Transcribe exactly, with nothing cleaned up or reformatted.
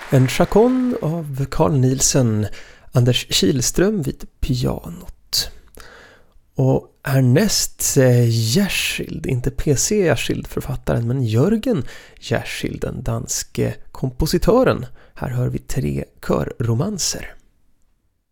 En chacon av Carl Nielsen, Anders Kihlström vid pianot. Och härnäst Jersild, inte P C Jersild författaren, men Jörgen Jersild, den danske kompositören. Här hör vi tre körromanser.